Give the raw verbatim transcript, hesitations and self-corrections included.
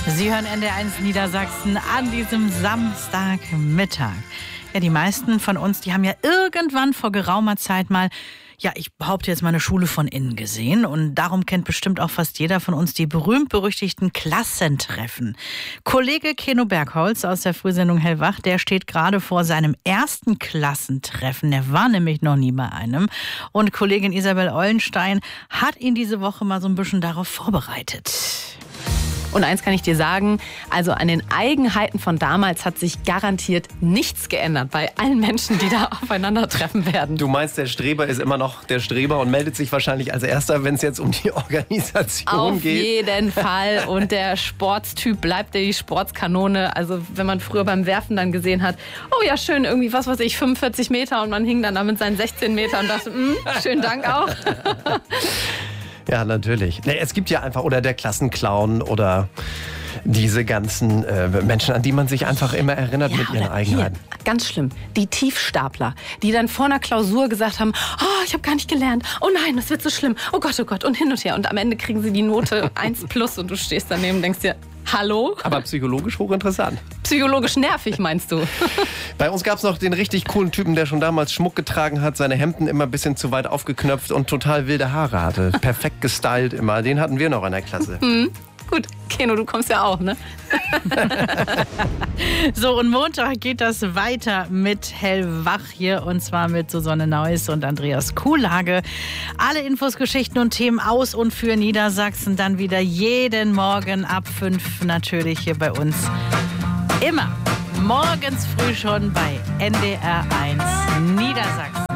Sie hören N D R eins Niedersachsen an diesem Samstagmittag. Ja, die meisten von uns, die haben ja irgendwann vor geraumer Zeit mal, ja, ich behaupte jetzt mal, eine Schule von innen gesehen. Und darum kennt bestimmt auch fast jeder von uns die berühmt-berüchtigten Klassentreffen. Kollege Keno Bergholz aus der Frühsendung Hellwach, der steht gerade vor seinem ersten Klassentreffen. Der war nämlich noch nie bei einem. Und Kollegin Isabel Eulenstein hat ihn diese Woche mal so ein bisschen darauf vorbereitet. Und eins kann ich dir sagen, also an den Eigenheiten von damals hat sich garantiert nichts geändert bei allen Menschen, die da aufeinandertreffen werden. Du meinst, der Streber ist immer noch der Streber und meldet sich wahrscheinlich als Erster, wenn es jetzt um die Organisation Auf geht? Auf jeden Fall. Und der Sportstyp bleibt die Sportskanone. Also wenn man früher beim Werfen dann gesehen hat, oh ja, schön, irgendwie, was weiß ich, fünfundvierzig Meter und man hing dann da mit seinen sechzehn Metern und dachte, mh, schönen Dank auch. Ja, natürlich. Nee, es gibt ja einfach, oder der Klassenclown oder diese ganzen äh, Menschen, an die man sich einfach immer erinnert ja, mit ihren Eigenheiten. Hier, ganz schlimm, die Tiefstapler, die dann vor einer Klausur gesagt haben, oh, ich habe gar nicht gelernt, oh nein, das wird so schlimm, oh Gott, oh Gott, und hin und her. Und am Ende kriegen sie die Note eins plus und du stehst daneben und denkst dir, hallo? Aber psychologisch hochinteressant. Psychologisch nervig, meinst du? Bei uns gab es noch den richtig coolen Typen, der schon damals Schmuck getragen hat, seine Hemden immer ein bisschen zu weit aufgeknöpft und total wilde Haare hatte. Perfekt gestylt immer. Den hatten wir noch in der Klasse. Mhm. Gut, Keno, du kommst ja auch, ne? So, und Montag geht das weiter mit Hellwach hier und zwar mit Susanne Neuss und Andreas Kuhlage. Alle Infos, Geschichten und Themen aus und für Niedersachsen dann wieder jeden Morgen ab fünf natürlich hier bei uns. Immer morgens früh schon bei N D R eins Niedersachsen.